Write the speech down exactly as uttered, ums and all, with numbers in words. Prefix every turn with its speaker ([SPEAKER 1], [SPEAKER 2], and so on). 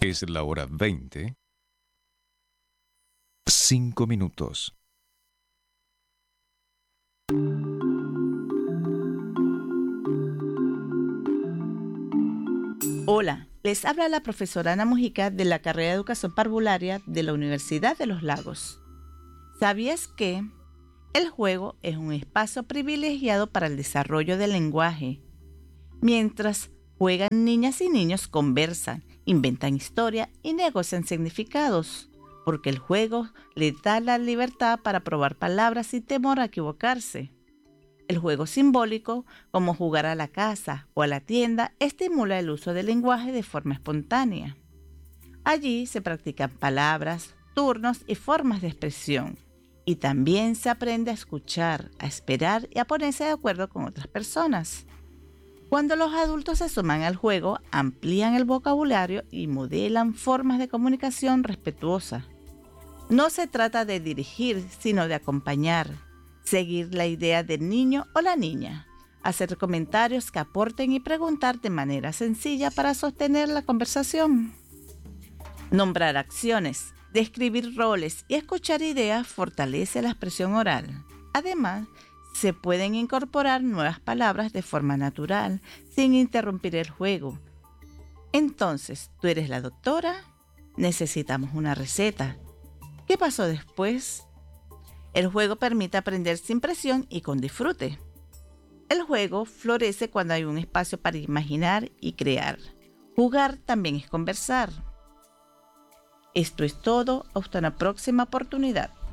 [SPEAKER 1] Es la hora veinte. Cinco minutos.
[SPEAKER 2] Hola, les habla la profesora Ana Mujica de la carrera de Educación Parvularia de la Universidad de Los Lagos. ¿Sabías que el juego es un espacio privilegiado para el desarrollo del lenguaje? Mientras juegan, niñas y niños conversan, inventan historia y negocian significados, porque el juego les da la libertad para probar palabras sin temor a equivocarse. El juego simbólico, como jugar a la casa o a la tienda, estimula el uso del lenguaje de forma espontánea. Allí se practican palabras, turnos y formas de expresión. Y también se aprende a escuchar, a esperar y a ponerse de acuerdo con otras personas. Cuando los adultos se suman al juego, amplían el vocabulario y modelan formas de comunicación respetuosa. No se trata de dirigir, sino de acompañar, seguir la idea del niño o la niña, hacer comentarios que aporten y preguntar de manera sencilla para sostener la conversación. Nombrar acciones, describir roles y escuchar ideas fortalece la expresión oral. Además, se pueden incorporar nuevas palabras de forma natural, sin interrumpir el juego. Entonces, ¿tú eres la doctora? Necesitamos una receta. ¿Qué pasó después? El juego permite aprender sin presión y con disfrute. El juego florece cuando hay un espacio para imaginar y crear. Jugar también es conversar. Esto es todo. Hasta una próxima oportunidad.